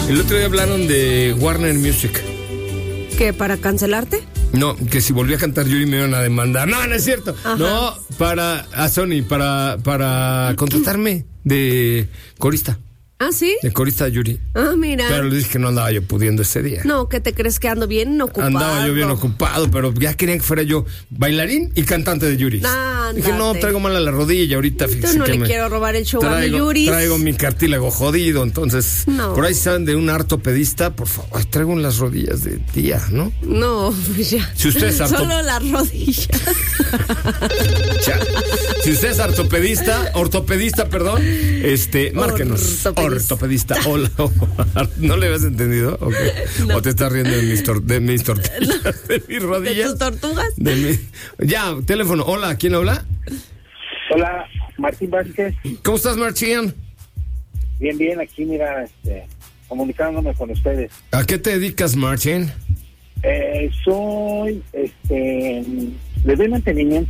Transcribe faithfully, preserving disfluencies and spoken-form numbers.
El otro día hablaron de Warner Music. ¿Qué, para cancelarte? No, que si volví a cantar Yuri me iban a demandar. No, no es cierto. Ajá. No, para a Sony, para, para contratarme de corista. ¿Ah, sí? De corista Yuri. Ah, mira. Pero le dije que no andaba yo pudiendo ese día. No, ¿qué te crees que ando bien ocupado? Andaba yo bien ocupado, pero ya querían que fuera yo bailarín y cantante de Yuri. Nah, dije, no, traigo mal a la rodilla ahorita. Yo no le me quiero robar el show traigo, a mi Yuri. Traigo mi cartílago jodido, entonces. No. Por ahí saben de un ortopedista, por favor, ay, traigo en las rodillas de tía, ¿no? No, pues ya. Si usted es ortop... Solo las rodillas. Ya. Si usted es ortopedista, ortopedista, perdón, este, márquenos. Ortopedista. ortopedista. Hola. ¿No le habías entendido? Okay. No. ¿O te estás riendo de mis, tor- de mis tortillas? No. ¿De mis rodillas? ¿De tus tortugas? De mi... Ya, teléfono. Hola, ¿quién habla? Hola, Martín Vázquez. ¿Cómo estás, Martín? Bien, bien, aquí, mira, este, comunicándome con ustedes. ¿A qué te dedicas, Martín? Eh, soy, este, le doy mantenimiento